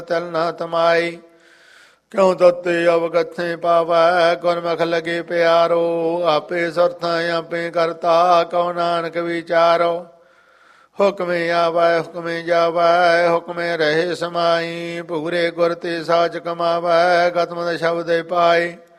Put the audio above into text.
ਤਿਲ ਨਾ ਤਮਾਈ। ਕਿਉ ਤਤੇ ਅਵਗਥੇ ਪਾਵੈ ਗੁਰਮੁਖ ਲਗੇ ਪਿਆਰੋ। ਆਪੇ ਸੁਰਤਾਂ ਆਪੇ ਕਰਤਾ ਕਉ ਨਾਨਕ ਵਿਚਾਰੋ। ਹੁਕਮੇ ਆਵੈ ਹੁਕਮੇ ਜਾਵੈ ਹੁਕਮੇ ਰਹੇ ਸਮਾਈ। ਪੂਰੇ ਗੁਰ ਤੇ ਸਾਚ ਕਮਾਵੈ ਗਤਮਿ ਸ਼ਬਦੇ ਪਾਈ।